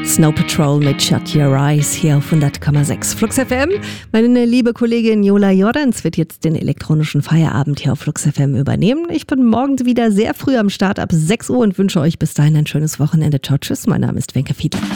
Snow Patrol mit Shut Your Eyes hier auf 100,6 Flux FM. Meine liebe Kollegin Jola Jordans wird jetzt den elektronischen Feierabend hier auf Flux FM übernehmen. Ich bin morgen wieder sehr früh am Start ab 6 Uhr und wünsche euch bis dahin ein schönes Wochenende. Ciao, tschüss. Mein Name ist Wenke Fiedler.